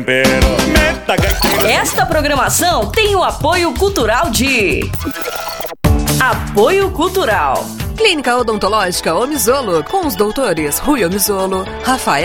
Esta programação tem o apoio cultural de... Apoio Cultural. Clínica Odontológica Omizolo, com os doutores Rui Omizolo, Rafael